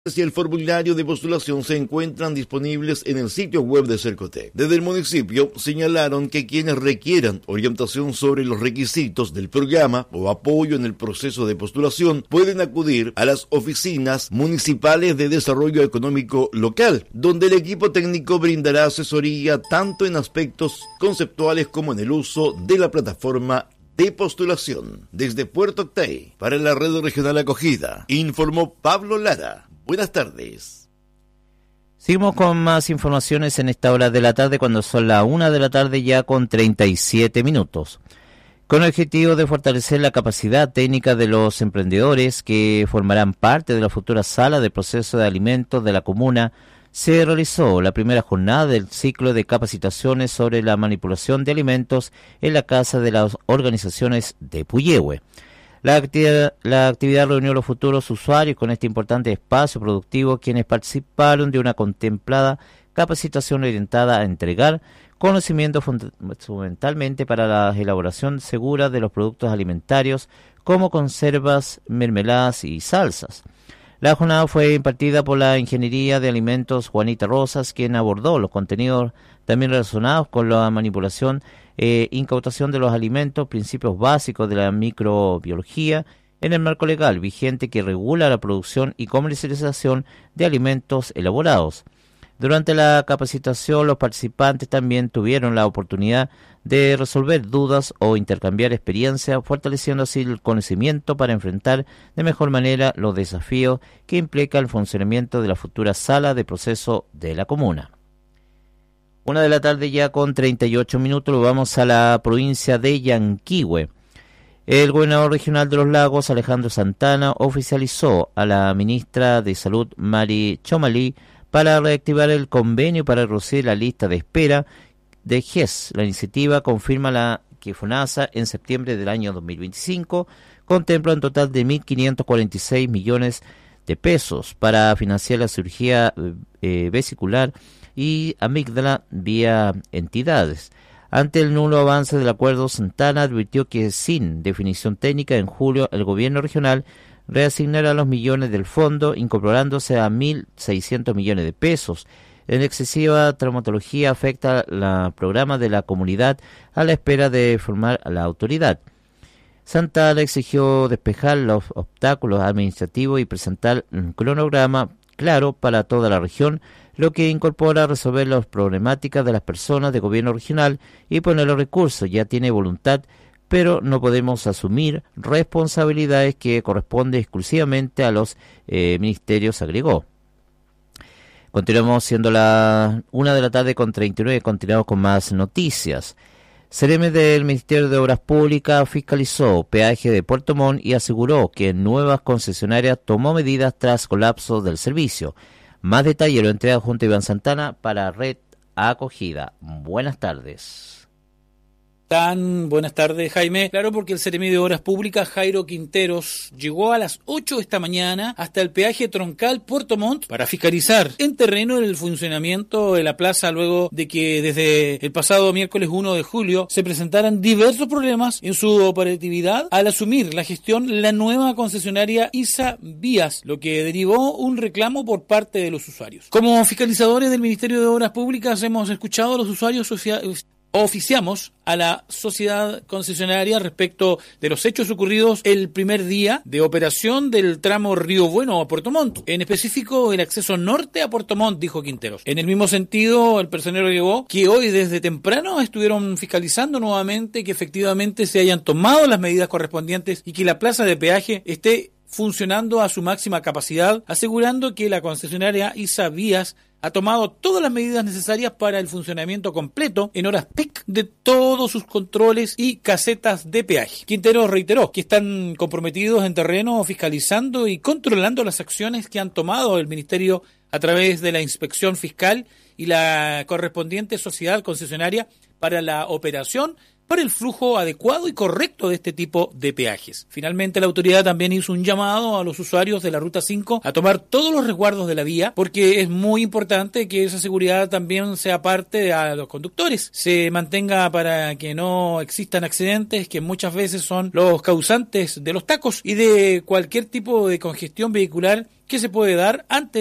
Y el formulario de postulación se encuentran disponibles en el sitio web de Cercotec. Desde el municipio señalaron que quienes requieran orientación sobre los requisitos del programa o apoyo en el proceso de postulación pueden acudir a las oficinas municipales de desarrollo económico local, donde el equipo técnico brindará asesoría tanto en aspectos conceptuales como en el uso de la plataforma de postulación. Desde Puerto Octay, para la Red Regional Acogida, informó Pablo Lara. Buenas tardes. Seguimos con más informaciones en esta hora de la tarde, cuando son las 1 de la tarde ya con 37 minutos. Con el objetivo de fortalecer la capacidad técnica de los emprendedores que formarán parte de la futura sala de proceso de alimentos de la comuna, se realizó la primera jornada del ciclo de capacitaciones sobre la manipulación de alimentos en la Casa de las Organizaciones de Puyehue. La actividad reunió a los futuros usuarios con este importante espacio productivo, quienes participaron de una contemplada capacitación orientada a entregar conocimiento fundamentalmente para la elaboración segura de los productos alimentarios como conservas, mermeladas y salsas. La jornada fue impartida por la Ingeniería de Alimentos Juanita Rosas, quien abordó los contenidos también relacionados con la manipulación incautación de los alimentos, principios básicos de la microbiología en el marco legal vigente que regula la producción y comercialización de alimentos elaborados. Durante la capacitación, los participantes también tuvieron la oportunidad de resolver dudas o intercambiar experiencias, fortaleciendo así el conocimiento para enfrentar de mejor manera los desafíos que implica el funcionamiento de la futura sala de proceso de la comuna. 1 de la tarde ya con 38 minutos, vamos a la provincia de Yanquihue. El gobernador regional de los Lagos, Alejandro Santana, oficializó a la ministra de Salud, Mari Chomalí, para reactivar el convenio para reducir la lista de espera de GES. La iniciativa confirma que FONASA en septiembre del año 2025 contempla un total de 1.546 millones de pesos para financiar la cirugía vesicular y amígdala vía entidades. Ante el nulo avance del acuerdo, Santana advirtió que sin definición técnica en julio el gobierno regional reasignará los millones del fondo, incorporándose a 1.600 millones de pesos. La excesiva traumatología afecta el programa de la comunidad a la espera de formar a la autoridad. Santana exigió despejar los obstáculos administrativos y presentar un cronograma claro para toda la región, lo que incorpora resolver las problemáticas de las personas de gobierno regional y poner los recursos. Ya tiene voluntad, pero no podemos asumir responsabilidades que corresponden exclusivamente a los ministerios, agregó. Continuamos siendo la 1 de la tarde con 39, continuamos con más noticias. Cereme del Ministerio de Obras Públicas fiscalizó peaje de Puerto Montt y aseguró que nuevas concesionarias tomó medidas tras colapso del servicio. Más detalle lo entrega junto a Iván Santana para Red Acogida. Buenas tardes. Buenas tardes, Jaime. Claro, porque el Ceremi de Obras Públicas, Jairo Quinteros, llegó a las 8 esta mañana hasta el peaje troncal Puerto Montt para fiscalizar en terreno el funcionamiento de la plaza, luego de que desde el pasado miércoles 1 de julio se presentaran diversos problemas en su operatividad al asumir la gestión la nueva concesionaria ISA Vías, lo que derivó un reclamo por parte de los usuarios. Como fiscalizadores del Ministerio de Obras Públicas hemos escuchado a los usuarios oficiamos a la sociedad concesionaria respecto de los hechos ocurridos el primer día de operación del tramo Río Bueno a Puerto Montt, en específico el acceso norte a Puerto Montt, dijo Quinteros. En el mismo sentido, el personero agregó que hoy desde temprano estuvieron fiscalizando nuevamente que efectivamente se hayan tomado las medidas correspondientes y que la plaza de peaje esté funcionando a su máxima capacidad, asegurando que la concesionaria ISA Vías ha tomado todas las medidas necesarias para el funcionamiento completo en horas peak de todos sus controles y casetas de peaje. Quintero reiteró que están comprometidos en terreno fiscalizando y controlando las acciones que han tomado el Ministerio a través de la inspección fiscal y la correspondiente sociedad concesionaria para la operación, para el flujo adecuado y correcto de este tipo de peajes. Finalmente, la autoridad también hizo un llamado a los usuarios de la Ruta 5 a tomar todos los resguardos de la vía, porque es muy importante que esa seguridad también sea parte de los conductores, se mantenga para que no existan accidentes que muchas veces son los causantes de los tacos y de cualquier tipo de congestión vehicular que se puede dar antes